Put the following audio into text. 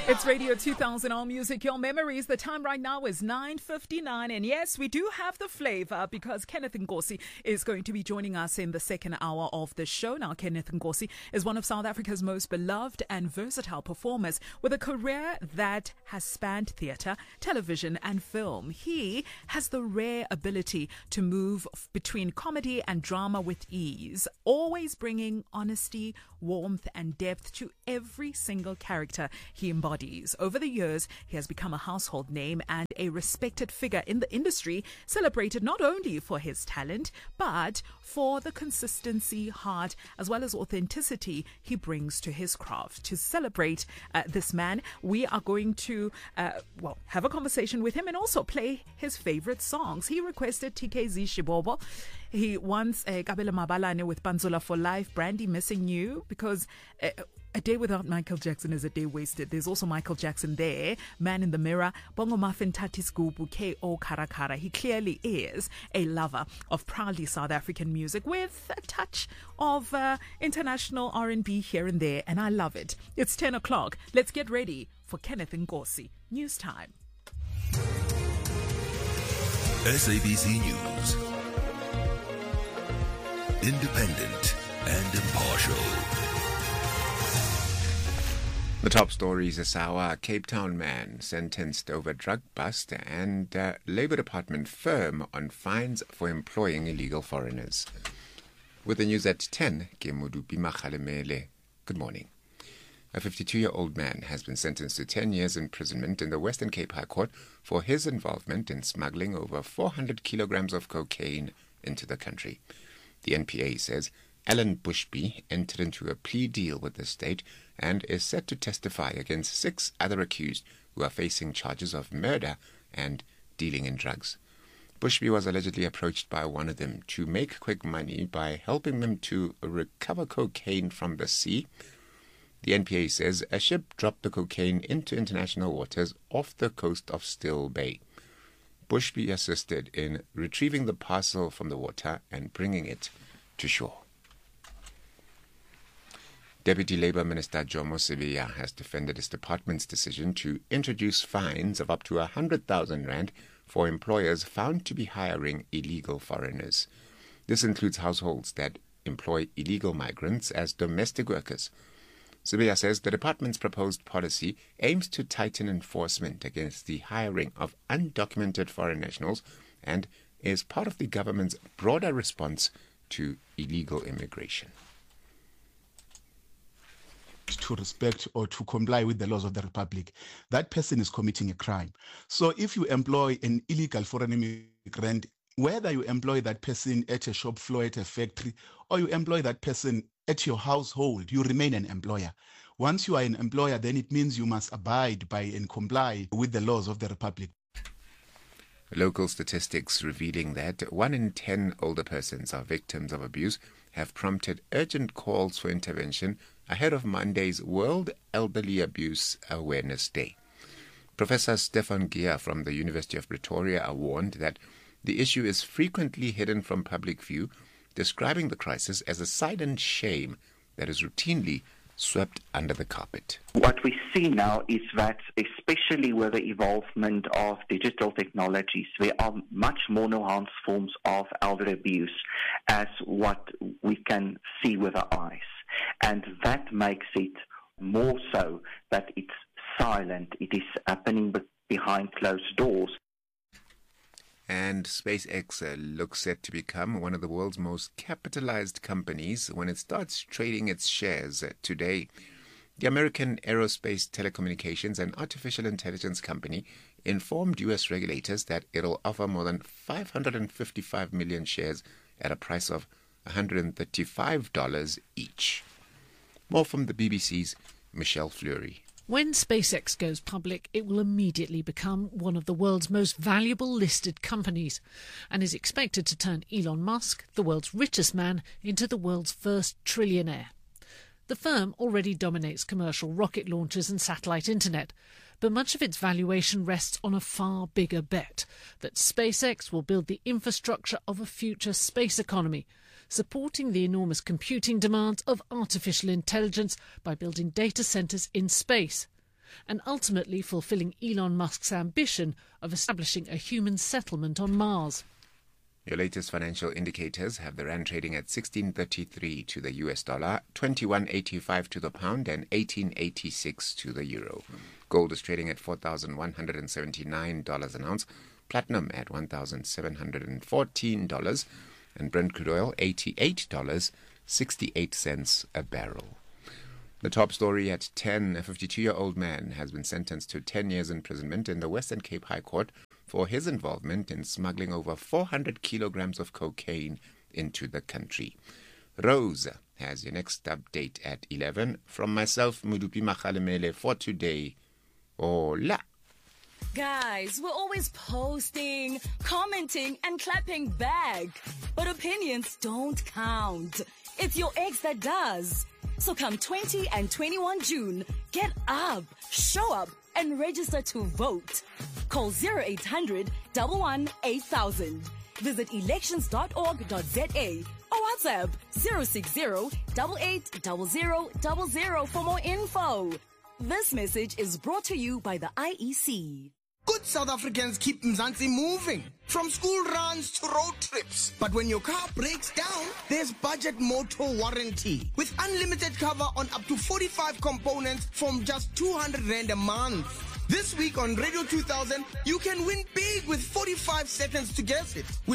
It's Radio 2000 All Music, Your Memories. The time right now is 9:59. And yes, we do have the flavor because Kenneth Nkosi is going to be joining us in the second hour of the show. Now, Kenneth Nkosi is one of South Africa's most beloved and versatile performers with a career that has spanned theatre, television and film. He has the rare ability to move between comedy and drama with ease, always bringing honesty, warmth and depth to every single character he embodies. Over the years, he has become a household name and a respected figure in the industry, celebrated not only for his talent, but for the consistency, heart, as well as authenticity he brings to his craft. To celebrate this man, we are going to, have a conversation with him and also play his favorite songs. He requested TKZ Shibobo. He wants Kabelo Mabalane with Panzula for Life, Brandy Missing You, because a day without Michael Jackson is a day wasted. There's also Michael Jackson there, Man in the Mirror, Bongo Muffin Tatis Gubu, K.O. Karakara. He clearly is a lover of proudly South African music with a touch of international R&B here and there, and I love it. It's 10 o'clock. Let's get ready for Kenneth Nkosi. News time. SABC News. Independent and impartial. The top stories this hour: Cape Town man sentenced over drug bust and Labour Department firm on fines for employing illegal foreigners. With the news at 10, Kemudupi Makhalemele. Good morning. A 52-year-old man has been sentenced to 10 years imprisonment in the Western Cape High Court for his involvement in smuggling over 400 kilograms of cocaine into the country. The NPA says Alan Bushby entered into a plea deal with the state and is set to testify against 6 other accused who are facing charges of murder and dealing in drugs. Bushby was allegedly approached by one of them to make quick money by helping them to recover cocaine from the sea. The NPA says a ship dropped the cocaine into international waters off the coast of Still Bay. Bushby assisted in retrieving the parcel from the water and bringing it to shore. Deputy Labour Minister Jomo Sibiya has defended his department's decision to introduce fines of up to 100,000 rand for employers found to be hiring illegal foreigners. This includes households that employ illegal migrants as domestic workers. Sibiya says the department's proposed policy aims to tighten enforcement against the hiring of undocumented foreign nationals and is part of the government's broader response to illegal immigration. To respect or to comply with the laws of the Republic, that person is committing a crime. So if you employ an illegal foreign immigrant, whether you employ that person at a shop floor, at a factory, or you employ that person at your household, you remain an employer. Once you are an employer, then it means you must abide by and comply with the laws of the Republic. Local statistics revealing that 1 in 10 older persons are victims of abuse have prompted urgent calls for intervention ahead of Monday's World Elderly Abuse Awareness Day. Professor Stefan Gier from the University of Pretoria warned that the issue is frequently hidden from public view, describing the crisis as a silent shame that is routinely swept under the carpet. What we see now is that, especially with the evolvement of digital technologies, there are much more nuanced forms of elder abuse as what we can see with our eyes. And that makes it more so that it's silent. It is happening behind closed doors. And SpaceX looks set to become one of the world's most capitalized companies when it starts trading its shares today. The American aerospace, telecommunications and artificial intelligence company informed U.S. regulators that it'll offer more than 555 million shares at a price of $135 each. More from the BBC's Michelle Fleury. When SpaceX goes public, it will immediately become one of the world's most valuable listed companies and is expected to turn Elon Musk, the world's richest man, into the world's first trillionaire. The firm already dominates commercial rocket launches and satellite internet, but much of its valuation rests on a far bigger bet that SpaceX will build the infrastructure of a future space economy, supporting the enormous computing demands of artificial intelligence by building data centres in space. and ultimately fulfilling Elon Musk's ambition of establishing a human settlement on Mars. Your latest financial indicators have the rand trading at 16.33 to the US dollar, 21.85 to the pound, and 18.86 to the euro. Gold is trading at $4,179 an ounce, platinum at $1,714, and Brent crude oil $88.68 a barrel. The top story at 10, a 52-year-old man has been sentenced to 10 years imprisonment in the Western Cape High Court for his involvement in smuggling over 400 kilograms of cocaine into the country. Rose has your next update at 11. From myself, Mudupi Makhalemele, for today. Hola! Guys, we're always posting, commenting, and clapping back. But opinions don't count. It's your ex that does. So come 20 and 21 June, get up, show up, and register to vote. Call 0800 11 8000. Visit elections.org.za or WhatsApp 060 880000 for more info. This message is brought to you by the IEC. Good South Africans keep Mzansi moving, from school runs to road trips. But when your car breaks down, there's Budget Motor Warranty, with unlimited cover on up to 45 components from just 200 Rand a month. This week on Radio 2000, you can win big with 45 seconds to guess it.